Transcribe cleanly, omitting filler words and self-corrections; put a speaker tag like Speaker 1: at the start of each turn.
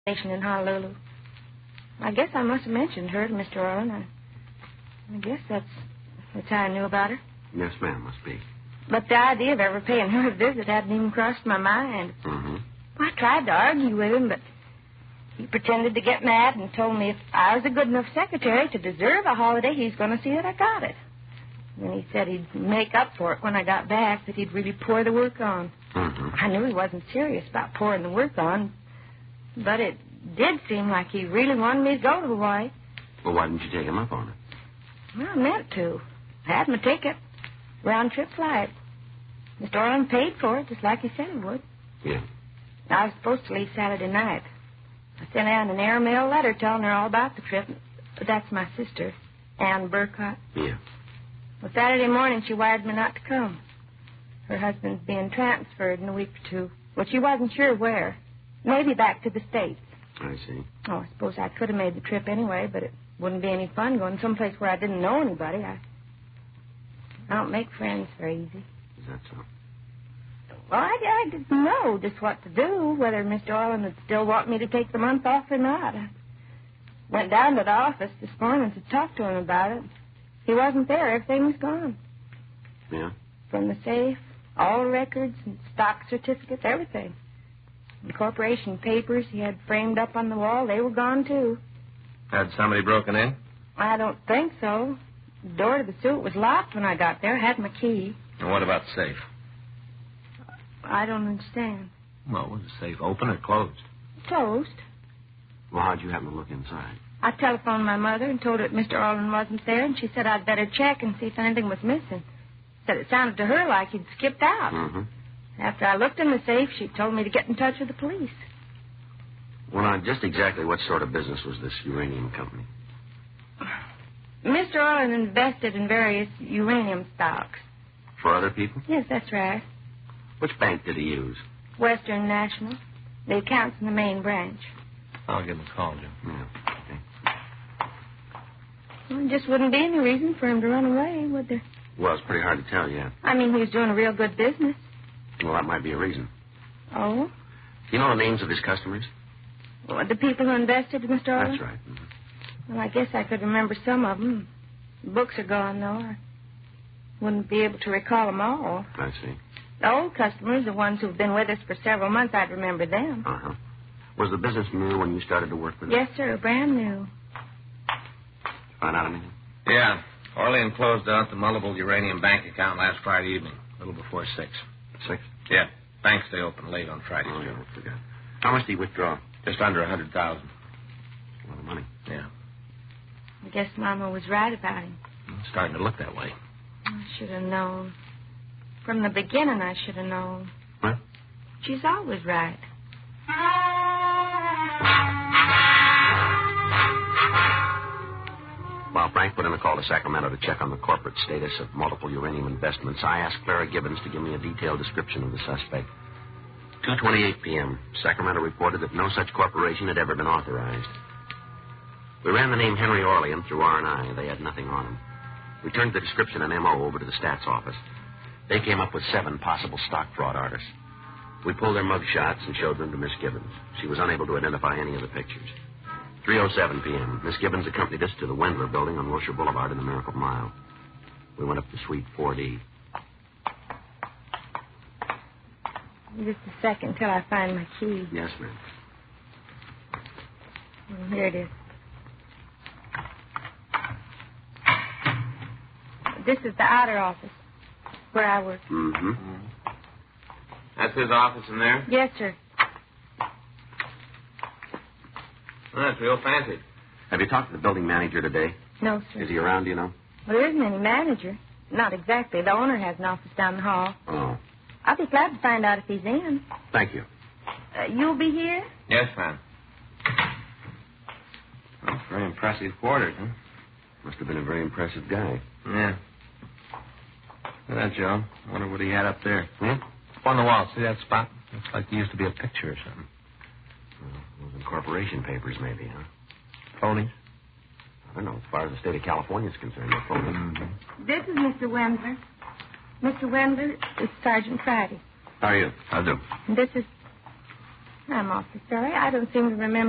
Speaker 1: station in Honolulu. I guess I must have mentioned her to Mr. Orland. I guess that's how I knew about her.
Speaker 2: Yes, ma'am, must be.
Speaker 1: But the idea of ever paying her a visit hadn't even crossed my mind.
Speaker 2: Mm-hmm.
Speaker 1: I tried to argue with him, but he pretended to get mad and told me if I was a good enough secretary to deserve a holiday, he's going to see that I got it. And he said he'd make up for it when I got back, that he'd really pour the work on.
Speaker 2: Mm-hmm.
Speaker 1: I knew he wasn't serious about pouring the work on, but it did seem like he really wanted me to go to Hawaii.
Speaker 2: Well, why didn't you take him up on it?
Speaker 1: Well, I meant to. I had my ticket. Round-trip flight. Mr. Orland paid for it, just like he said he would.
Speaker 2: Yeah.
Speaker 1: I was supposed to leave Saturday night. I sent Anne an airmail letter telling her all about the trip. That's my sister, Anne Burkott.
Speaker 2: Yeah.
Speaker 1: Well, Saturday morning, she wired me not to come. Her husband's being transferred in a week or two. Well, she wasn't sure where. Maybe back to the States.
Speaker 2: I see.
Speaker 1: Oh, I suppose I could have made the trip anyway, but it wouldn't be any fun going someplace where I didn't know anybody. I don't make friends very easy.
Speaker 2: Is that so?
Speaker 1: Well, I didn't know just what to do, whether Mr. Orland would still want me to take the month off or not. I went down to the office this morning to talk to him about it. He wasn't there. Everything was gone.
Speaker 2: Yeah?
Speaker 1: From the safe, all the records and stock certificates, everything. The corporation papers he had framed up on the wall, they were gone, too.
Speaker 3: Had somebody broken in?
Speaker 1: I don't think so. The door to the suite was locked when I got there. I had my key.
Speaker 3: And what about the safe?
Speaker 1: I don't understand.
Speaker 3: Well, was the safe open or closed?
Speaker 1: Closed.
Speaker 2: Well, how'd you happen to look inside?
Speaker 1: I telephoned my mother and told her that Mr. Orland wasn't there, and she said I'd better check and see if anything was missing. Said it sounded to her like he'd skipped out.
Speaker 2: Mm-hmm.
Speaker 1: After I looked in the safe, she told me to get in touch with the police.
Speaker 2: Well, now, just exactly what sort of business was this uranium company?
Speaker 1: Mr. Orland invested in various uranium stocks.
Speaker 2: For other people?
Speaker 1: Yes, that's right.
Speaker 2: Which bank did he use?
Speaker 1: Western National. The account's in the main branch.
Speaker 3: I'll give him a call, Jim.
Speaker 2: Yeah, okay.
Speaker 1: Well, there just wouldn't be any reason for him to run away, would there?
Speaker 2: Well, it's pretty hard to tell, yeah.
Speaker 1: I mean, he was doing a real good business.
Speaker 2: Well, that might be a reason.
Speaker 1: Oh?
Speaker 2: Do you know the names of his customers?
Speaker 1: Well, the people who invested in Mr. Orland?
Speaker 2: That's right. Mm-hmm.
Speaker 1: Well, I guess I could remember some of them. The books are gone, though. I wouldn't be able to recall them all.
Speaker 2: I see.
Speaker 1: The old customers, the ones who've been with us for several months, I'd remember them.
Speaker 2: Uh-huh. Was the business new when you started to work with it?
Speaker 1: Yes, sir, brand new.
Speaker 2: Find out anything?
Speaker 3: Yeah. Orlean closed out the multiple uranium bank account last Friday evening, a little before 6.
Speaker 2: 6?
Speaker 3: Yeah. Banks stay open late on Fridays,
Speaker 2: Oh,
Speaker 3: Jim.
Speaker 2: yeah, I forgot. How much did he withdraw?
Speaker 3: Just under $100,000.
Speaker 2: A lot of money.
Speaker 3: Yeah.
Speaker 1: I guess Mama was right about him.
Speaker 3: It's starting to look that way.
Speaker 1: I should have known. From the beginning, I should have known.
Speaker 2: What?
Speaker 1: She's always right.
Speaker 2: While Frank put in a call to Sacramento to check on the corporate status of multiple uranium investments, I asked Clara Gibbons to give me a detailed description of the suspect. 2:28 p.m., Sacramento reported that no such corporation had ever been authorized. We ran the name Henry Orlean through R&I. They had nothing on him. We turned the description and MO over to the stats office. They came up with 7 possible stock fraud artists. We pulled their mug shots and showed them to Miss Gibbons. She was unable to identify any of the pictures. 3:07 p.m., Miss Gibbons accompanied us to the Wendler building on Wilshire Boulevard in the Miracle Mile. We went up to Suite 4D.
Speaker 1: Just a second till I find my key.
Speaker 2: Yes, ma'am.
Speaker 1: Here it is. This is the outer office where I work.
Speaker 2: Mm-hmm.
Speaker 3: That's his office in there?
Speaker 1: Yes, sir.
Speaker 3: Well, that's real fancy.
Speaker 2: Have you talked to the building manager today?
Speaker 1: No, sir.
Speaker 2: Is he around, do you know?
Speaker 1: Well, there isn't any manager. Not exactly. The owner has an office down the hall.
Speaker 2: Oh.
Speaker 1: I'll be glad to find out if he's in.
Speaker 2: Thank you.
Speaker 1: You'll be here?
Speaker 3: Yes, ma'am. Well, very impressive quarters, huh?
Speaker 2: Must have been a very impressive guy.
Speaker 3: Yeah. Look at that, Joe. I wonder what he had up there.
Speaker 2: Hmm?
Speaker 3: Up on the wall. See that spot? Looks like there used to be a picture or something.
Speaker 2: Well, those in corporation papers, maybe, huh?
Speaker 3: Phonies?
Speaker 2: I don't know. As far as the state of California is concerned, they're phony.
Speaker 3: Mm-hmm.
Speaker 1: This is Mr. Wendler. Mr. Wendler is Sergeant Friday.
Speaker 2: How are you?
Speaker 3: I do.
Speaker 1: And this is... I'm awfully sorry. I don't seem to remember